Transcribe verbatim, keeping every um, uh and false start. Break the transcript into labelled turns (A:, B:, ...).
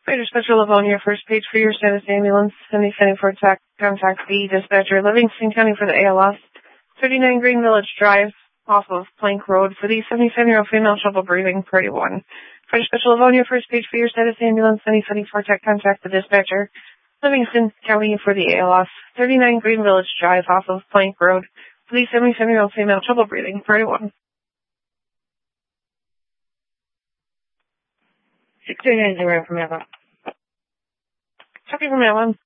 A: Greater Special Livonia, first page for your status ambulance, seventy seventy-four TAC, contact the dispatcher, Livingston County for the A L S, thirty-nine Green Village Drive, off of Plank Road, for the seventy-seven-year-old female, trouble breathing, priority one. Greater Special Livonia, first page for your status ambulance, seventy seventy-four TAC, contact the dispatcher, Livingston County for the A L S, thirty-nine Green Village Drive, off of Plank Road, for the seventy-seven-year-old female, trouble breathing, priority one.
B: six two nine zero from Evan.
A: Copy from Evan.